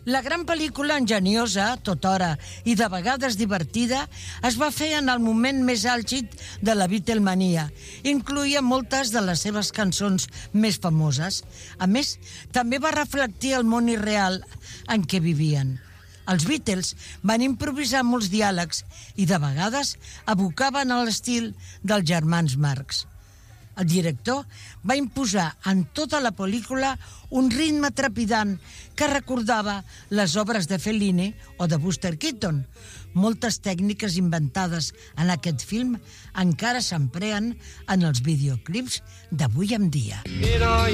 La gran pel·lícula engeniosa, tothora i de vegades divertida, es va fer en el moment més àlgid de la Beatlemania. Incloïa moltes de les seves cançons més famoses. A més, també va reflectir el món irreal en què vivien. Els Beatles van improvisar molts diàlegs i de vegades evocaven l'estil dels germans Marx. El director va imposar en tota la pel·lícula un ritme trepidant que recordava les obres de Fellini o de Buster Keaton. Moltes tècniques inventades en aquest film encara s'empreen en els videoclips d'avui en dia.